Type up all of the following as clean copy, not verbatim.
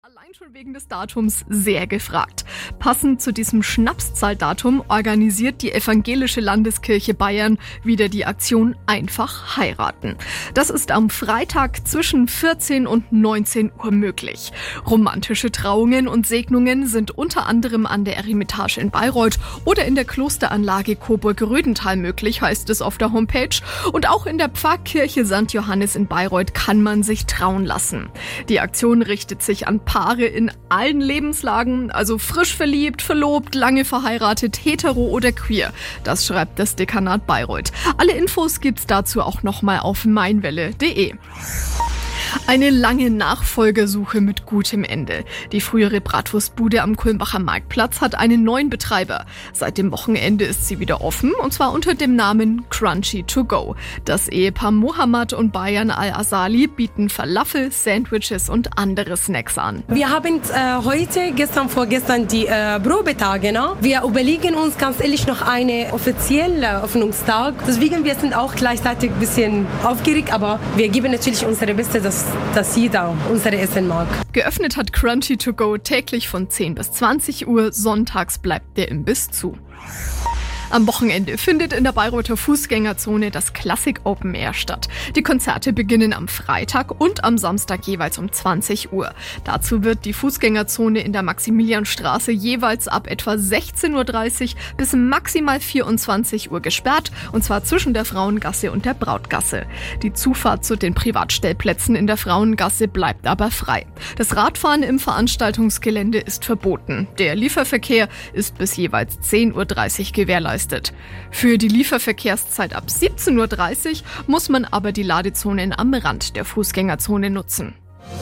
Allein schon wegen des Datums sehr gefragt. Passend zu diesem Schnapszahldatum organisiert die Evangelische Landeskirche Bayern wieder die Aktion Einfach heiraten. Das ist am Freitag zwischen 14 und 19 Uhr möglich. Romantische Trauungen und Segnungen sind unter anderem an der Eremitage in Bayreuth oder in der Klosteranlage Coburg-Rödental möglich, heißt es auf der Homepage. Und auch in der Pfarrkirche St. Johannes in Bayreuth kann man sich trauen lassen. Die Aktion richtet sich an Paare in allen Lebenslagen, also frisch verliebt, verlobt, lange verheiratet, hetero oder queer. Das schreibt das Dekanat Bayreuth. Alle Infos gibt's dazu auch nochmal auf meinwelle.de. Eine lange Nachfolgersuche mit gutem Ende. Die frühere Bratwurstbude am Kulmbacher Marktplatz hat einen neuen Betreiber. Seit dem Wochenende ist sie wieder offen, und zwar unter dem Namen Crunchy to go. Das Ehepaar Mohammad und Bayan Al-Asali bieten Falafel, Sandwiches und andere Snacks an. Wir haben heute, vorgestern die Probetage. Ne? Wir überlegen uns ganz ehrlich noch einen offiziellen Öffnungstag. Deswegen wir sind auch gleichzeitig ein bisschen aufgeregt, aber wir geben natürlich unsere Beste, dass jeder unsere Essen mag. Geöffnet hat Crunchy to go täglich von 10 bis 20 Uhr. Sonntags bleibt der Imbiss zu. Am Wochenende findet in der Bayreuther Fußgängerzone das Classic Open Air statt. Die Konzerte beginnen am Freitag und am Samstag jeweils um 20 Uhr. Dazu wird die Fußgängerzone in der Maximilianstraße jeweils ab etwa 16.30 Uhr bis maximal 24 Uhr gesperrt, und zwar zwischen der Frauengasse und der Brautgasse. Die Zufahrt zu den Privatstellplätzen in der Frauengasse bleibt aber frei. Das Radfahren im Veranstaltungsgelände ist verboten. Der Lieferverkehr ist bis jeweils 10.30 Uhr gewährleistet. Für die Lieferverkehrszeit ab 17.30 Uhr muss man aber die Ladezonen am Rand der Fußgängerzone nutzen.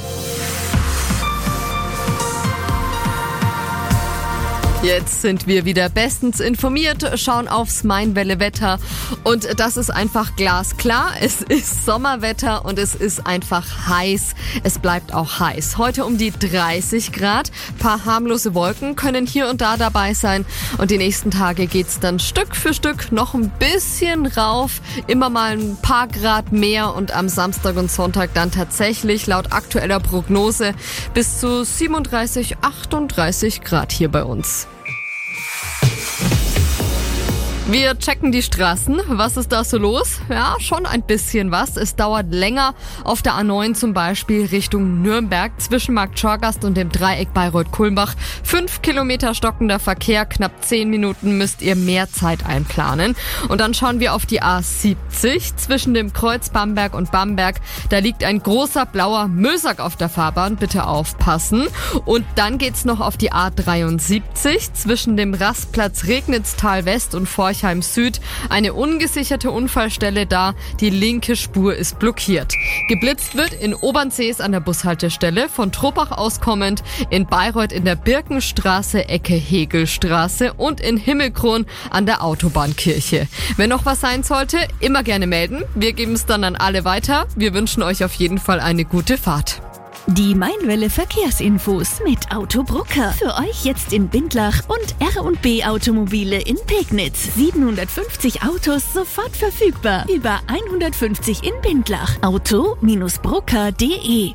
Jetzt sind wir wieder bestens informiert, schauen aufs Meinwelle-Wetter und das ist einfach glasklar. Es ist Sommerwetter und es ist einfach heiß. Es bleibt auch heiß. Heute um die 30 Grad. Paar harmlose Wolken können hier und da dabei sein und die nächsten Tage geht's dann Stück für Stück noch ein bisschen rauf. Immer mal ein paar Grad mehr und am Samstag und Sonntag dann tatsächlich laut aktueller Prognose bis zu 37, 38 Grad hier bei uns. Wir checken die Straßen. Was ist da so los? Ja, schon ein bisschen was. Es dauert länger auf der A9 zum Beispiel Richtung Nürnberg zwischen Markt Schorgast und dem Dreieck Bayreuth-Kulmbach. 5 Kilometer stockender Verkehr, knapp 10 Minuten müsst ihr mehr Zeit einplanen. Und dann schauen wir auf die A70 zwischen dem Kreuz Bamberg und Bamberg. Da liegt ein großer blauer Müllsack auf der Fahrbahn. Bitte aufpassen. Und dann geht's noch auf die A73 zwischen dem Rastplatz Regnitztal West und Forchheim Süd. Eine ungesicherte Unfallstelle da. Die linke Spur ist blockiert. Geblitzt wird in Obernsees an der Bushaltestelle, von Troppach aus kommend, in Bayreuth in der Birkenstraße, Ecke Hegelstraße und in Himmelkron an der Autobahnkirche. Wenn noch was sein sollte, immer gerne melden. Wir geben es dann an alle weiter. Wir wünschen euch auf jeden Fall eine gute Fahrt. Die Meinwelle Verkehrsinfos mit Auto Brucker. Für euch jetzt in Bindlach und R&B Automobile in Pegnitz. 750 Autos sofort verfügbar. Über 150 in Bindlach. Auto-brucker.de.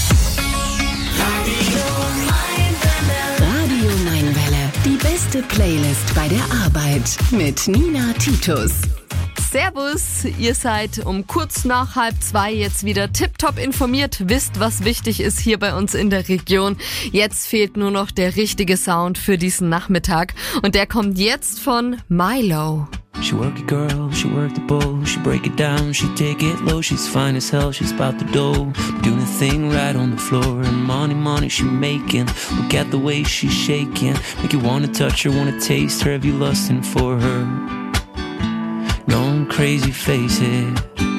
Radio Meinwelle. Die beste Playlist bei der Arbeit. Mit Nina Titus. Servus, ihr seid um kurz nach 1:30 jetzt wieder tipptopp informiert, wisst, was wichtig ist hier bei uns in der Region. Jetzt fehlt nur noch der richtige Sound für diesen Nachmittag und der kommt jetzt von Milo. She work it girl, she work the bowl, she break it down, she take it low, she's fine as hell, she's about the dough, doing the thing right on the floor, and money she making, look at the way she's shaking, make you wanna touch her, wanna taste her, have you lusting for her? Going crazy, face it.